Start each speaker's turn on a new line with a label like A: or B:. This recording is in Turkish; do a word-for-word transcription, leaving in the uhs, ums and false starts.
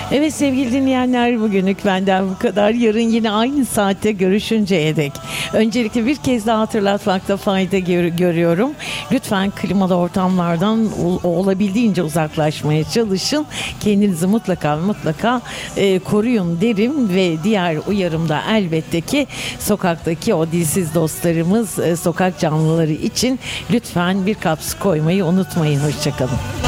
A: Evet sevgili dinleyenler, bugünlük benden bu kadar. Yarın yine aynı saatte görüşünceye dek. Öncelikle bir kez daha hatırlatmakta fayda gör- görüyorum. Lütfen klimalı ortamlardan olabildiğince uzaklaşmaya çalışın. Kendinizi mutlaka mutlaka e, koruyun derim ve diğer uyarım da elbette ki sokaktaki o dilsiz dostlarımız, e, sokak canlıları için lütfen bir kap su koymayı unutmayın. Hoşçakalın.